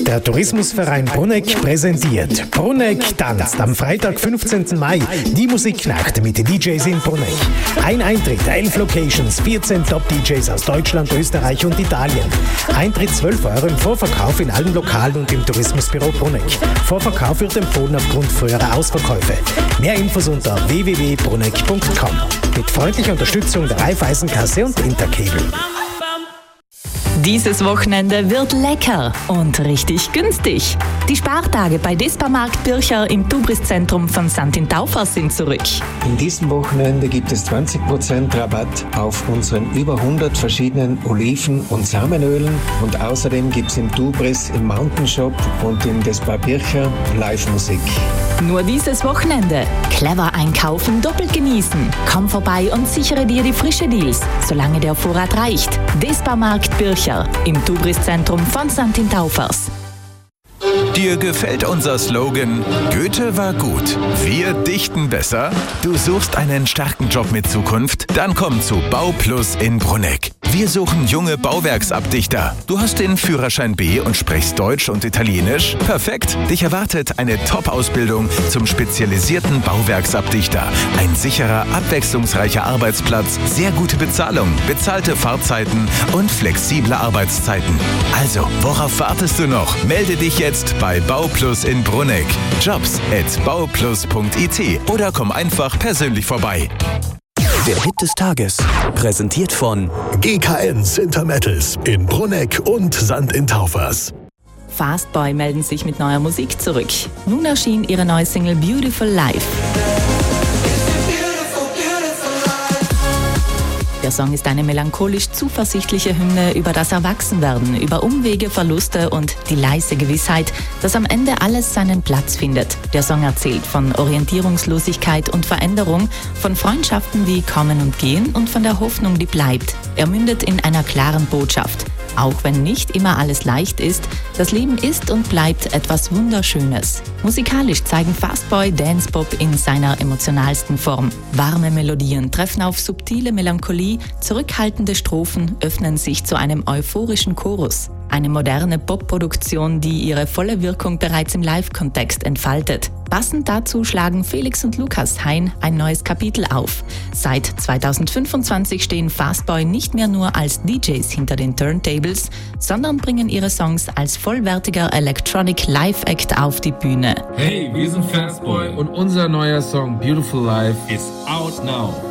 Der Tourismusverein Bruneck präsentiert Bruneck tanzt am Freitag, 15. Mai, die Musiknacht mit DJs in Bruneck. Ein Eintritt, 11 Locations, 14 Top-DJs aus Deutschland, Österreich und Italien. Eintritt 12 € im Vorverkauf in allen Lokalen und im Tourismusbüro Bruneck. Vorverkauf wird empfohlen aufgrund früherer Ausverkäufe. Mehr Infos unter www.bruneck.com. Mit freundlicher Unterstützung der Raiffeisenkasse und Intercable. Dieses Wochenende wird lecker und richtig günstig. Die Spartage bei Disparmarkt Bircher im Tubris-Zentrum von St. Taufers sind zurück. In diesem Wochenende gibt es 20% Rabatt auf unseren über 100 verschiedenen Oliven- und Samenölen und außerdem gibt es im Tubris, im Mountain Shop und im Dispar Bircher Live-Musik. Nur dieses Wochenende. Clever einkaufen, doppelt genießen. Komm vorbei und sichere dir die frische Deals, solange der Vorrat reicht. Disparmarkt Bircher im Tubris-Zentrum von St. Taufers. Dir gefällt unser Slogan Goethe war gut, wir dichten besser? Du suchst einen starken Job mit Zukunft? Dann komm zu BauPlus in Bruneck. Wir suchen junge Bauwerksabdichter. Du hast den Führerschein B und sprichst Deutsch und Italienisch? Perfekt! Dich erwartet eine Top-Ausbildung zum spezialisierten Bauwerksabdichter. Ein sicherer, abwechslungsreicher Arbeitsplatz, sehr gute Bezahlung, bezahlte Fahrzeiten und flexible Arbeitszeiten. Also, worauf wartest du noch? Melde dich jetzt bei BauPlus in Bruneck. Jobs@bauplus.it oder komm einfach persönlich vorbei. Der Hit des Tages, präsentiert von GKN Sintermettals in Bruneck und St. Taufers. Fastboy melden sich mit neuer Musik zurück. Nun erschien ihre neue Single Beautiful Life. Der Song ist eine melancholisch zuversichtliche Hymne über das Erwachsenwerden, über Umwege, Verluste und die leise Gewissheit, dass am Ende alles seinen Platz findet. Der Song erzählt von Orientierungslosigkeit und Veränderung, von Freundschaften, die kommen und gehen und von der Hoffnung, die bleibt. Er mündet in einer klaren Botschaft. Auch wenn nicht immer alles leicht ist, das Leben ist und bleibt etwas Wunderschönes. Musikalisch zeigen Fastboy Dance-Pop in seiner emotionalsten Form. Warme Melodien treffen auf subtile Melancholie, zurückhaltende Strophen öffnen sich zu einem euphorischen Chorus. Eine moderne Pop-Produktion, die ihre volle Wirkung bereits im Live-Kontext entfaltet. Passend dazu schlagen Felix und Lukas Hein ein neues Kapitel auf. Seit 2025 stehen Fastboy nicht mehr nur als DJs hinter den Turntables, sondern bringen ihre Songs als vollwertiger Electronic Live-Act auf die Bühne. Hey, wir sind Fastboy und unser neuer Song Beautiful Life ist out now.